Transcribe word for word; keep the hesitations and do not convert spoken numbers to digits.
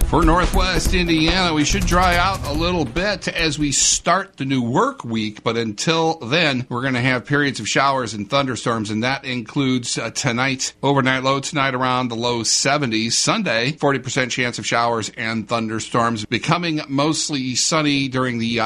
For Northwest Indiana, we should dry out a little bit as we start the new work week, but until then, we're going to have periods of showers and thunderstorms, and that includes uh, tonight. Overnight low tonight around the low seventies. Sunday, forty percent chance of showers and thunderstorms, becoming mostly sunny during the uh,